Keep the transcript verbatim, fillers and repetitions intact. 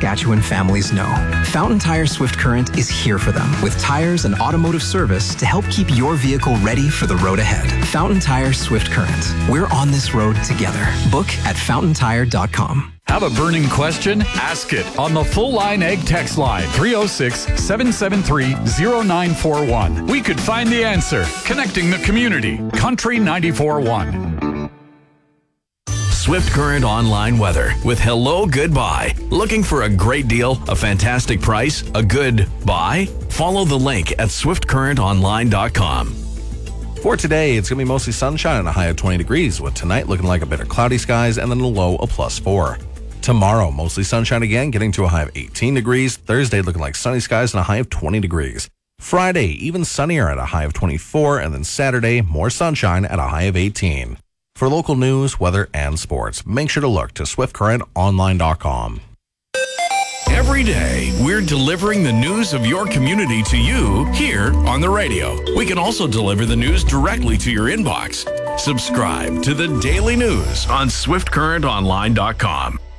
Saskatchewan families know. Fountain Tire Swift Current is here for them with tires and automotive service to help keep your vehicle ready for the road ahead. Fountain Tire Swift Current. We're on this road together. Book at fountain tire dot com. Have a burning question? Ask it on the Full Line Ag text line three oh six, seven seven three, oh nine four one. We could find the answer. Connecting the community. Country ninety-four point one. Swift Current online weather with Hello Goodbye. Looking for a great deal, a fantastic price, a good buy? Follow the link at swift current online dot com. For today, it's going to be mostly sunshine and a high of twenty degrees, with tonight looking like a bit of cloudy skies and then a low of plus four. Tomorrow, mostly sunshine again, getting to a high of eighteen degrees. Thursday, looking like sunny skies and a high of twenty degrees. Friday, even sunnier at a high of twenty-four, and then Saturday, more sunshine at a high of eighteen. For local news, weather, and sports, make sure to look to swift current online dot com. Every day, we're delivering the news of your community to you here on the radio. We can also deliver the news directly to your inbox. Subscribe to the Daily News on swift current online dot com.